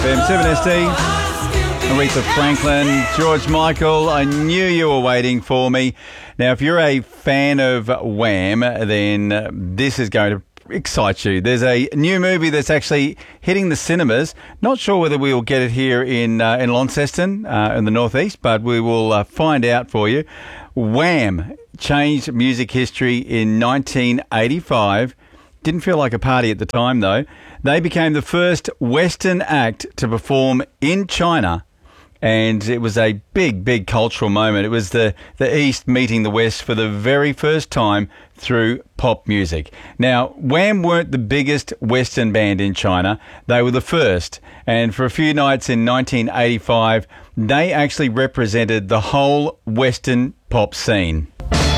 FM 7SD, Aretha Franklin, George Michael. I knew you were waiting for me. Now, if you're a fan of Wham, then this is going to excite you. There's a new movie that's actually hitting the cinemas. Not sure whether we will get it here in Launceston, in the northeast, but we will find out for you. Wham changed music history in 1985. Didn't feel like a party at the time, though. They became the first Western act to perform in China, and it was a big, big cultural moment. It was the East meeting the West for the very first time through pop music. Now, Wham weren't the biggest Western band in China. They were the first, and for a few nights in 1985, they actually represented the whole Western pop scene.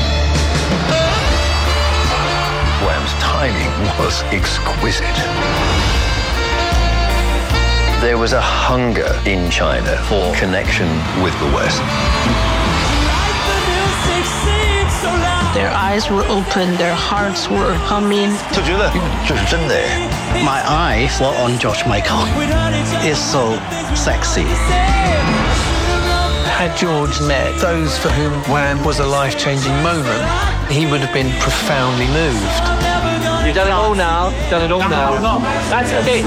Wham's timing was exquisite. There was a hunger in China for connection with the West. Their eyes were open, their hearts were humming. My eyes were on George Michael. He's so sexy. Had George met those for whom Wham was a life-changing moment, he would have been profoundly moved. You've done it all now. Done it all now. That's it.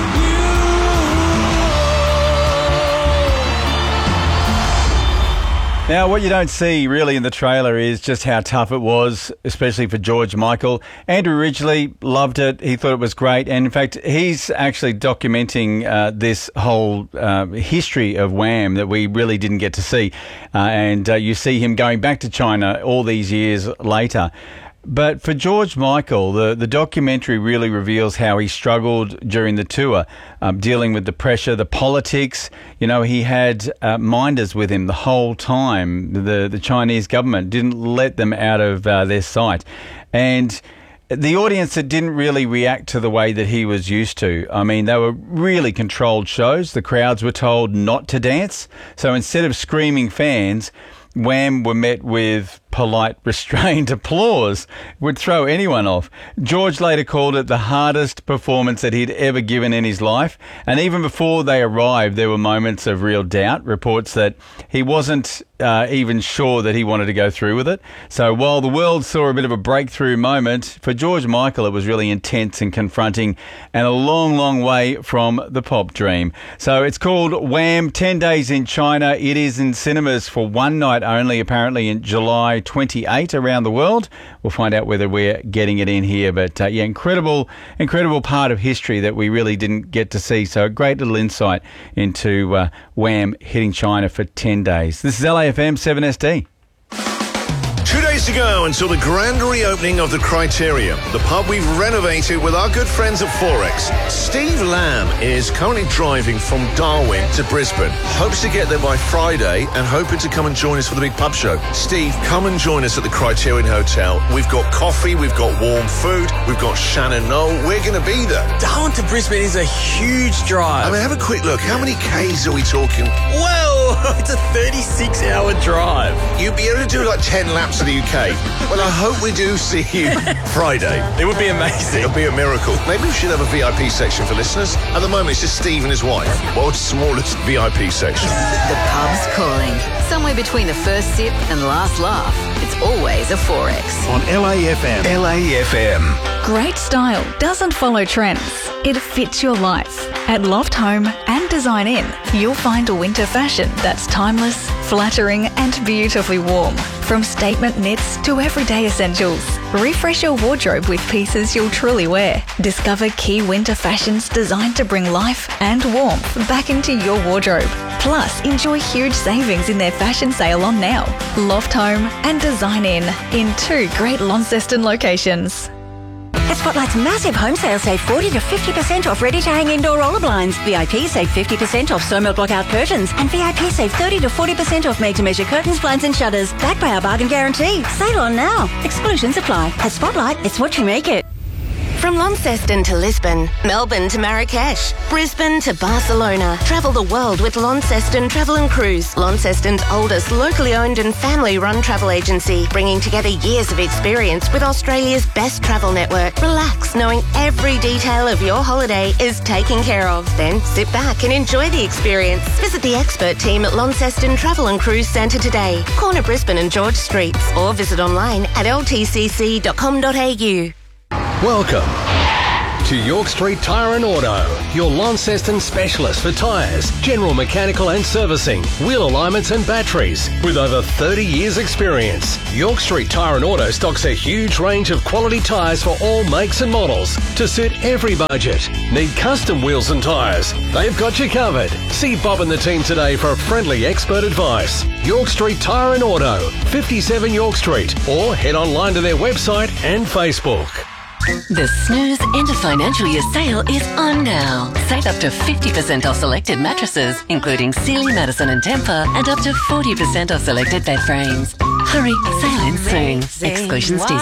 Now, what you don't see really in the trailer is just how tough it was, especially for George Michael. Andrew Ridgeley loved it. He thought it was great. And in fact, he's actually documenting this whole history of Wham that we really didn't get to see. And you see him going back to China all these years later. But for George Michael, the documentary really reveals how he struggled during the tour, dealing with the pressure, the politics. You know, he had minders with him the whole time. The Chinese government didn't let them out of their sight. And the audience that didn't really react to the way that he was used to. I mean, they were really controlled shows. The crowds were told not to dance. So instead of screaming fans, Wham were met with polite, restrained applause. Would throw anyone off. George later called it the hardest performance that he'd ever given in his life. And even before they arrived, there were moments of real doubt, reports that he wasn't even sure that he wanted to go through with it. So while the world saw a bit of a breakthrough moment, for George Michael, it was really intense and confronting and a long, long way from the pop dream. So it's called Wham, 10 Days in China. It is in cinemas for one night only, apparently in July 28 around the world. We'll find out whether we're getting it in here. But yeah, incredible part of history that we really didn't get to see. So a great little insight into Wham hitting China for 10 days. This is LAFM 7SD. 2 days to go until the grand reopening of the Criterion, the pub we've renovated with our good friends at Forex. Steve Lamb is currently driving from Darwin to Brisbane. Hopes to get there by Friday and hoping to come and join us for the big pub show. Steve, come and join us at the Criterion Hotel. We've got coffee, we've got warm food, we've got Shannon Knoll. We're going to be there. Darwin to Brisbane is a huge drive. I mean, have a quick look. How many Ks are we talking? Well, it's a 36-hour drive. You'd be able to do like 10 laps of the UK. Well, I hope we do see you Friday. It would be amazing. It'll be a miracle. Maybe we should have a VIP section for listeners. At the moment, it's just Steve and his wife. World's smallest VIP section. The pub's calling. Somewhere between the first sip and last laugh. It's always a Forex. On LAFM. LAFM. Great style doesn't follow trends. It fits your life. At Loft Home and Design Inn, you'll find a winter fashion that's timeless, flattering and beautifully warm. From statement knits to everyday essentials. Refresh your wardrobe with pieces you'll truly wear. Discover key winter fashions designed to bring life and warmth back into your wardrobe. Plus, enjoy huge savings in their fashion sale on now. Loft Home and Design Inn in 2 great Launceston locations. At Spotlight's massive home sale, save 40 to 50% off ready-to-hang indoor roller blinds. VIP save 50% off Somel blockout curtains. And VIP save 30 to 40% off made-to-measure curtains, blinds and shutters. Backed by our bargain guarantee. Sale on now. Exclusions apply. At Spotlight, it's what you make it. From Launceston to Lisbon, Melbourne to Marrakesh, Brisbane to Barcelona. Travel the world with Launceston Travel and Cruise, Launceston's oldest locally owned and family-run travel agency, bringing together years of experience with Australia's best travel network. Relax, knowing every detail of your holiday is taken care of. Then sit back and enjoy the experience. Visit the expert team at Launceston Travel and Cruise Centre today, corner Brisbane and George Streets, or visit online at ltcc.com.au. Welcome to York Street Tyre and Auto, your Launceston specialist for tyres, general mechanical and servicing, wheel alignments and batteries. With over 30 years experience, York Street Tyre and Auto stocks a huge range of quality tyres for all makes and models to suit every budget. Need custom wheels and tyres? They've got you covered. See Bob and the team today for friendly expert advice. York Street Tyre and Auto, 57 York Street, or head online to their website and Facebook. The Snooze End of Financial Year sale is on now. Save up to 50% off selected mattresses, including Sealy, Madison and Tempur, and up to 40% off selected bed frames. Hurry, sale ends soon. Exclusions